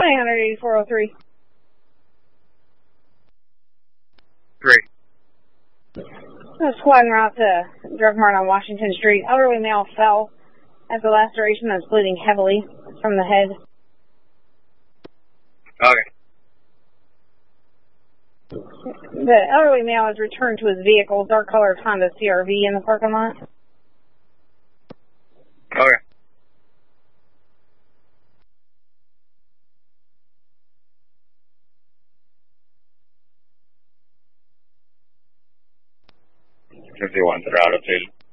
1-800-8403. Great. Squad en route to Drug Mart on Washington Street. Elderly male fell after laceration and is bleeding heavily from the head. Okay. The elderly male has returned to his vehicle, dark-colored Honda CR-V in the parking lot. Okay. If you want the route updated.